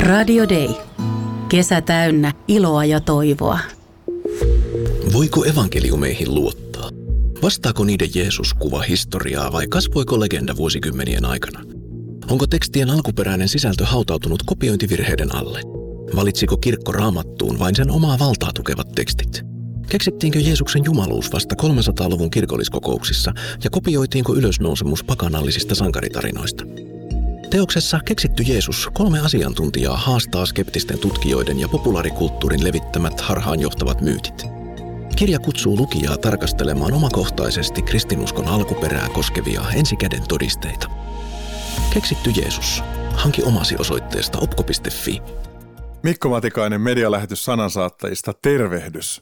Radio Day. Kesä täynnä iloa ja toivoa. Voiko evankeliumeihin luottaa? Vastaako niiden Jeesus kuva historiaa vai kasvoiko legenda vuosikymmenien aikana? Onko tekstien alkuperäinen sisältö hautautunut kopiointivirheiden alle? Valitsiko kirkko Raamattuun vain sen omaa valtaa tukevat tekstit? Keksittiinkö Jeesuksen jumaluus vasta 300-luvun kirkolliskokouksissa ja kopioitiinko ylösnousemus pakanallisista sankaritarinoista? Teoksessa Keksitty Jeesus 3 asiantuntijaa haastaa skeptisten tutkijoiden ja populaarikulttuurin levittämät harhaanjohtavat myytit. Kirja kutsuu lukijaa tarkastelemaan omakohtaisesti kristinuskon alkuperää koskevia ensikäden todisteita. Keksitty Jeesus. Hanki omasi osoitteesta opko.fi. Mikko Matikainen medialähetys sanansaattajista, tervehdys.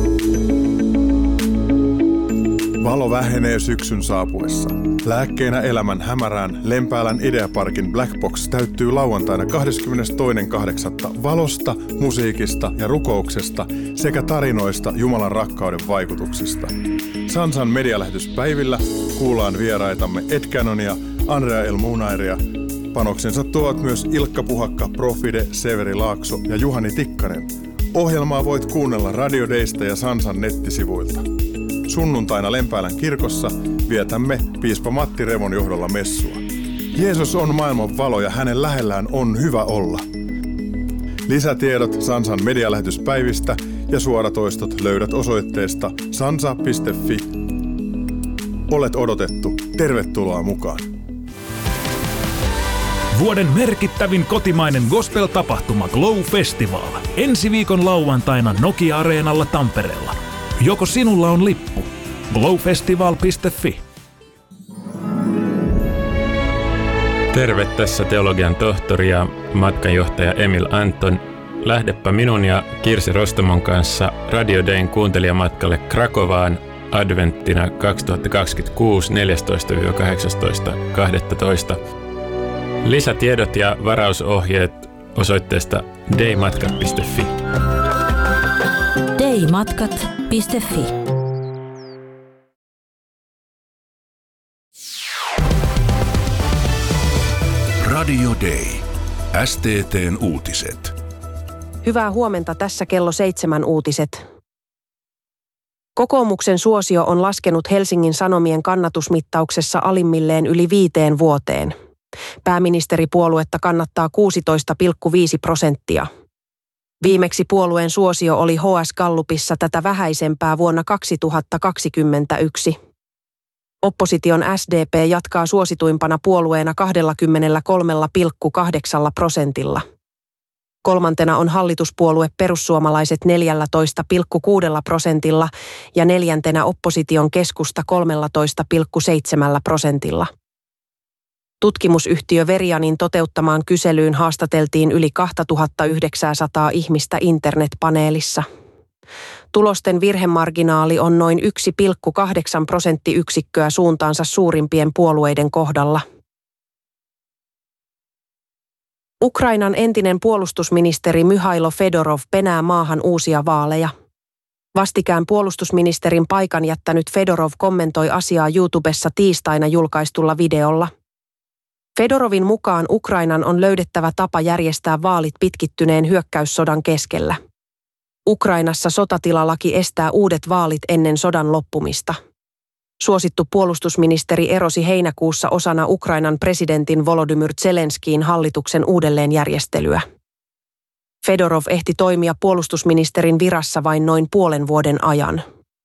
Valo vähenee syksyn saapuessa. Lääkkeenä elämän hämärään Lempäälän Ideaparkin Black Box täyttyy lauantaina 22.8. valosta, musiikista ja rukouksesta sekä tarinoista Jumalan rakkauden vaikutuksista. Sansan medialähetyspäivillä kuullaan vieraitamme Ed Canonia, Andrea El Munairia. Panoksensa tuovat myös Ilkka Puhakka, Profide, Severi Laakso ja Juhani Tikkanen. Ohjelmaa voit kuunnella Radio Daysta ja Sansan nettisivuilta. Sunnuntaina Lempäälän kirkossa vietämme piispa Matti Revon johdolla messua. Jeesus on maailman valo ja hänen lähellään on hyvä olla. Lisätiedot Sansan medialähetyspäivistä ja suoratoistot löydät osoitteesta sansa.fi. Olet odotettu. Tervetuloa mukaan. Vuoden merkittävin kotimainen gospel-tapahtuma Glow Festival. Ensi viikon lauantaina Nokia-areenalla Tampereella. Joko sinulla on lippu? glowfestival.fi. Terve, tässä teologian tohtori ja matkanjohtaja Emil Anton. Lähdepä minun ja Kirsi Rostomon kanssa Radio Dayn kuuntelijamatkalle Krakovaan adventtina 2026 14-18.12. Lisätiedot ja varausohjeet osoitteesta daymatkat.fi. daymatkat.fi. Radio Day. STT:n uutiset. Hyvää huomenta, tässä kello 7 uutiset. Kokoomuksen suosio on laskenut Helsingin Sanomien kannatusmittauksessa alimmilleen yli 5 vuoteen. Pääministeripuoluetta kannattaa 16,5%. Viimeksi puolueen suosio oli HS Gallupissa tätä vähäisempää vuonna 2021. Opposition SDP jatkaa suosituimpana puolueena 23,8%. Kolmantena on hallituspuolue Perussuomalaiset 14,6% ja neljäntenä opposition Keskusta 13,7%. Tutkimusyhtiö Verianin toteuttamaan kyselyyn haastateltiin yli 2900 ihmistä internetpaneelissa. Tulosten virhemarginaali on noin 1,8 prosenttiyksikköä suuntaansa suurimpien puolueiden kohdalla. Ukrainan entinen puolustusministeri Myhailo Fedorov penää maahan uusia vaaleja. Vastikään puolustusministerin paikan jättänyt Fedorov kommentoi asiaa YouTubessa tiistaina julkaistulla videolla. Fedorovin mukaan Ukrainan on löydettävä tapa järjestää vaalit pitkittyneen hyökkäyssodan keskellä. Ukrainassa sotatilalaki estää uudet vaalit ennen sodan loppumista. Suosittu puolustusministeri erosi heinäkuussa osana Ukrainan presidentin Volodymyr Zelenskiin hallituksen uudelleenjärjestelyä. Fedorov ehti toimia puolustusministerin virassa vain noin puolen vuoden ajan.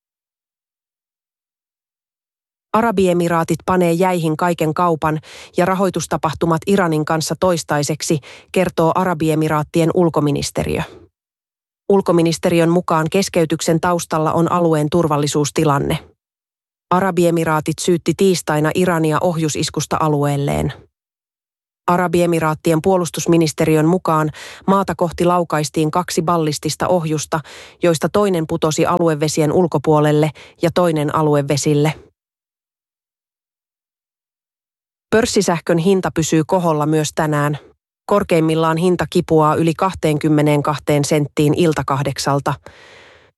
Arabiemiraatit panee jäihin kaiken kaupan ja rahoitustapahtumat Iranin kanssa toistaiseksi, kertoo Arabiemiraattien ulkoministeriö. Ulkoministeriön mukaan keskeytyksen taustalla on alueen turvallisuustilanne. Arabiemiraatit syytti tiistaina Irania ohjusiskusta alueelleen. Arabiemiraattien puolustusministeriön mukaan maata kohti laukaistiin 2 ballistista ohjusta, joista toinen putosi aluevesien ulkopuolelle ja toinen aluevesille. Pörssisähkön hinta pysyy koholla myös tänään. Korkeimmillaan hinta kipuaa yli 22 senttiin ilta-8.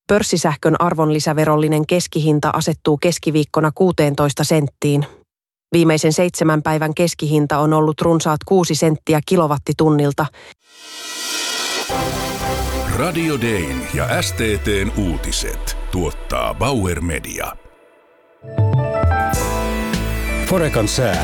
Pörssisähkön arvonlisäverollinen keskihinta asettuu keskiviikkona 16 senttiin. Viimeisen 7 päivän keskihinta on ollut runsaat 6 senttiä kilowattitunnilta. Radio Dayn ja STT:n uutiset tuottaa Bauer Media. Forecan sää.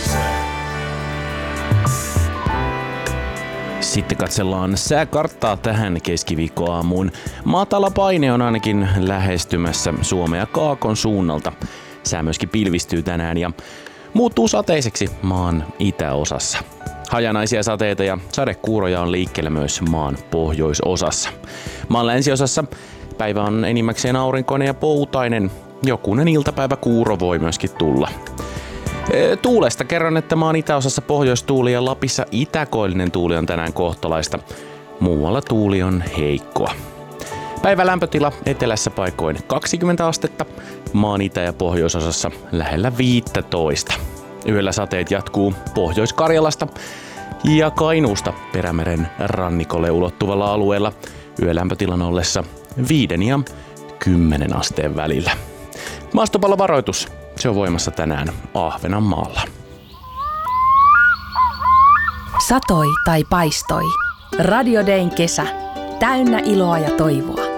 Sitten katsellaan sääkarttaa tähän keskiviikkoaamuun. Matala paine on ainakin lähestymässä Suomea kaakon suunnalta. Sää myöskin pilvistyy tänään ja muuttuu sateiseksi maan itäosassa. Hajanaisia sateita ja sadekuuroja on liikkeellä myös maan pohjoisosassa. Maan länsiosassa päivä on enimmäkseen aurinkoinen ja poutainen. Jokunen iltapäiväkuuro voi myöskin tulla. Tuulesta kerron, että maan itäosassa pohjoistuuli ja Lapissa itäkoillinen tuuli on tänään kohtalaista. Muualla tuuli on heikkoa. Päivän lämpötila etelässä paikoin 20 astetta, maan itä- ja pohjoisosassa lähellä 15. Yöllä sateet jatkuu Pohjois-Karjalasta ja Kainuusta Perämeren rannikolle ulottuvalla alueella yölämpötilan ollessa 5 ja 10 asteen välillä. Maastopallovaroitus, se on voimassa tänään Ahvenanmaalla. Satoi tai paistoi. Radio Dayn kesä. Täynnä iloa ja toivoa.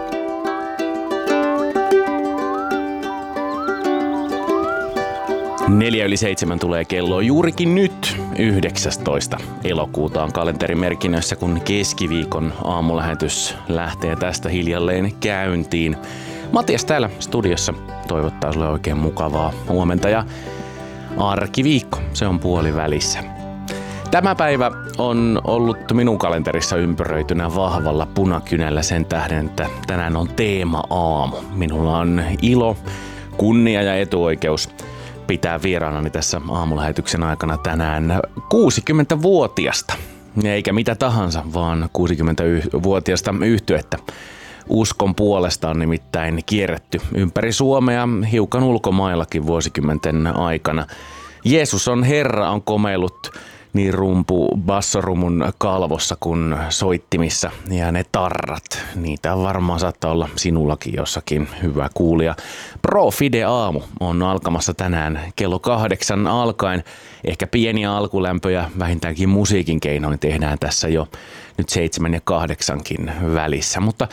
Neljä yli 7 tulee kello juurikin nyt 19. elokuuta on kalenterimerkinnöissä, kun keskiviikon aamulähetys lähtee tästä hiljalleen käyntiin. Matias täällä studiossa toivottaa sulle oikein mukavaa huomenta ja arkiviikko, se on puolivälissä. Tämä päivä on ollut minun kalenterissa ympäröitynä vahvalla punakynällä sen tähden, että tänään on teema-aamu. Minulla on ilo, kunnia ja etuoikeus pitää vieraanani tässä aamulähetyksen aikana tänään 60-vuotiasta. Eikä mitä tahansa, vaan 60-vuotiasta yhtyettä. Uskon puolesta on nimittäin kierretty ympäri Suomea, hiukan ulkomaillakin vuosikymmenten aikana. Jeesus on Herra on komeillut niin bassorumun kalvossa kuin soittimissa ja ne tarrat. Niitä varmaan saattaa olla sinullakin jossakin, hyvä kuulija. Pro Fide aamu on alkamassa tänään kello 8 alkaen. Ehkä pieniä alkulämpöjä vähintäänkin musiikin keinoin tehdään tässä jo nyt 7 ja 8kin välissä. Mutta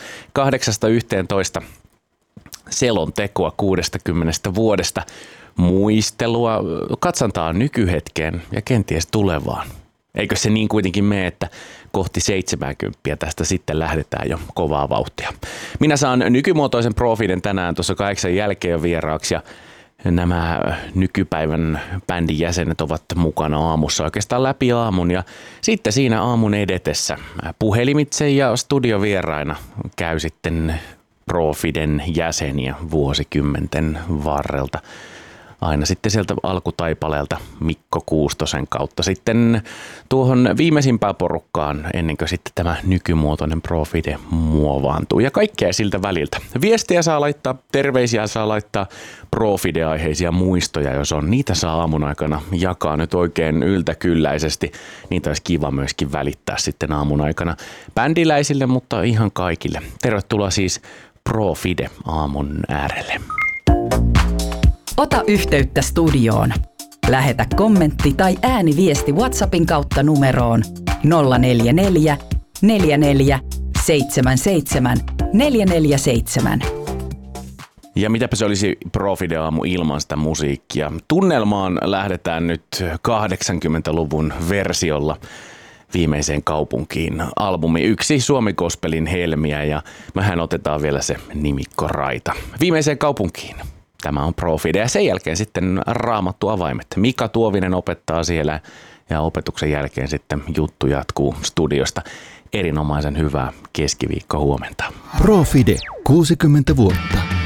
8-11 selontekoa 60 vuodesta. Muistelua, katsantaa nykyhetkeen ja kenties tulevaan. Eikö se niin kuitenkin mene, että kohti 70 tästä sitten lähdetään jo kovaa vauhtia. Minä saan nykymuotoisen Profiden tänään tuossa 8 jälkeen vieraaksi ja nämä nykypäivän bändin jäsenet ovat mukana aamussa oikeastaan läpi aamun ja sitten siinä aamun edetessä puhelimitse ja studiovieraina käy sitten Profiden jäseniä vuosikymmenten varrelta. Aina sitten sieltä alkutaipaleelta Mikko Kuustosen kautta sitten tuohon viimeisimpään porukkaan ennen kuin sitten tämä nykymuotoinen Profide muovaantuu ja kaikkea siltä väliltä. Viestiä saa laittaa, terveisiä saa laittaa, Profide-aiheisia muistoja, jos on. Niitä saa aamun aikana jakaa nyt oikein yltäkylläisesti. Niitä olisi kiva myöskin välittää sitten aamun aikana bändiläisille, mutta ihan kaikille. Tervetuloa siis Profide aamun äärelle. Ota yhteyttä studioon. Lähetä kommentti tai ääniviesti WhatsAppin kautta numeroon 044 44 77 447. Ja mitäpä se olisi Profide aamu ilman sitä musiikkia. Tunnelmaan lähdetään nyt 80-luvun versiolla Viimeiseen kaupunkiin albumi 1 Suomi Gospelin helmiä ja mehän otetaan vielä se nimikko Raita. Viimeiseen kaupunkiin. Tämä on Profide ja sen jälkeen sitten Raamattu avaimet. Mika Tuovinen opettaa siellä ja opetuksen jälkeen sitten juttu jatkuu studiosta. Erinomaisen hyvää keskiviikkohuomenta. Profide 60 vuotta.